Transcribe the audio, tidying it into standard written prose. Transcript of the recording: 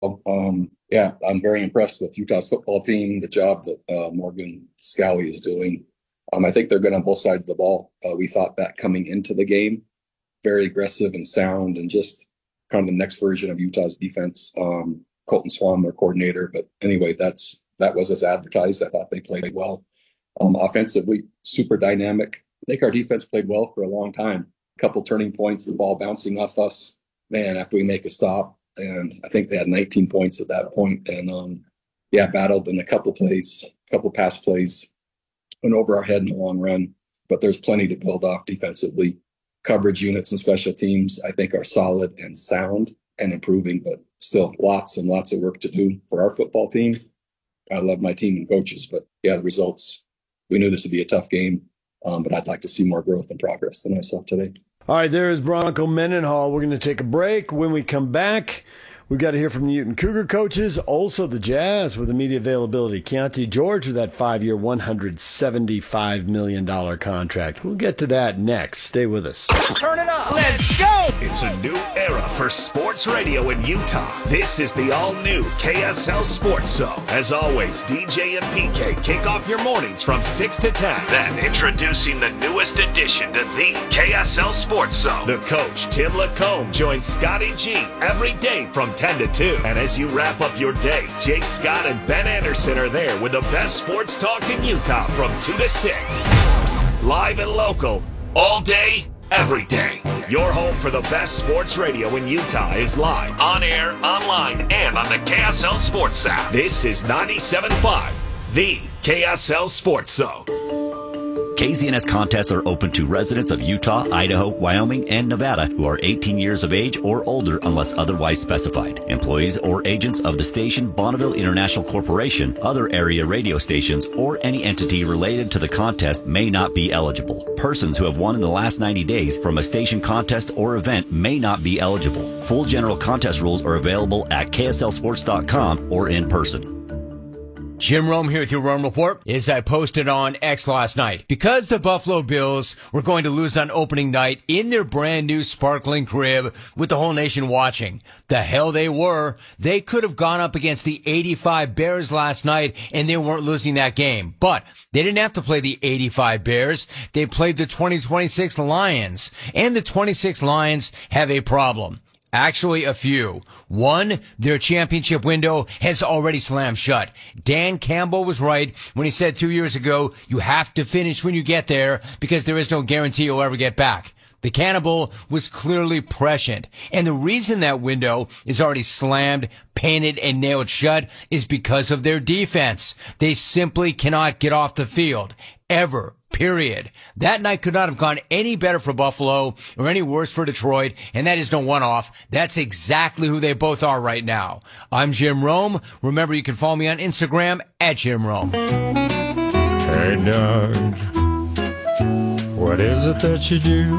Yeah, I'm very impressed with Utah's football team, the job that Morgan Scalley is doing. I think they're good on both sides of the ball. We thought that coming into the game, very aggressive and sound, and just kind of the next version of Utah's defense. Colton Swan, their coordinator. But anyway, that was as advertised. I thought they played well. Offensively, super dynamic. I think our defense played well for a long time. A couple turning points, the ball bouncing off us. Man, after we make a stop, and I think they had 19 points at that point. And battled in a couple pass plays, went over our head in the long run. But there's plenty to build off defensively. Coverage units and special teams, I think, are solid and sound and improving, but still lots and lots of work to do for our football team. I love my team and coaches, but yeah, the results, we knew this would be a tough game, but I'd like to see more growth and progress than I saw today. All right, there is Bronco Mendenhall. We're going to take a break. When we come back, we've got to hear from the Uten Cougar coaches, also the Jazz with immediate availability. Keontae George with that 5-year, $175 million contract. We'll get to that next. Stay with us. Turn it up. Let's go. It's a new era for sports radio in Utah. This is the all-new KSL Sports Zone. As always, DJ and PK kick off your mornings from 6 to 10. Then introducing the newest addition to the KSL Sports Zone. The coach, Tim Lacombe, joins Scotty G every day from 10 to 2. And as you wrap up your day, Jake Scott and Ben Anderson are there with the best sports talk in Utah from 2 to 6. Live and local, all day, every day. Your home for the best sports radio in Utah is live, on air, online, and on the KSL Sports app. This is 97.5, the KSL Sports Zone. KZNS contests are open to residents of Utah, Idaho, Wyoming, and Nevada who are 18 years of age or older unless otherwise specified. Employees or agents of the station Bonneville International Corporation, other area radio stations, or any entity related to the contest may not be eligible. Persons who have won in the last 90 days from a station contest or event may not be eligible. Full general contest rules are available at kslsports.com or in person. Jim Rome here with your Rome Report. As I posted on X last night, because the Buffalo Bills were going to lose on opening night in their brand new sparkling crib with the whole nation watching, the hell they were. They could have gone up against the 85 Bears last night and they weren't losing that game. But they didn't have to play the 85 Bears. They played the 2026 Lions, and the 26 Lions have a problem. Actually, a few. One, their championship window has already slammed shut. Dan Campbell was right when he said 2 years ago, you have to finish when you get there because there is no guarantee you'll ever get back. The cannibal was clearly prescient. And the reason that window is already slammed, painted, and nailed shut is because of their defense. They simply cannot get off the field. Ever. Period. That night could not have gone any better for Buffalo or any worse for Detroit, and that is no one-off. That's exactly who they both are right now. I'm Jim Rome. Remember, you can follow me on Instagram at Jim Rome. Hey, Doug, what is it that you do?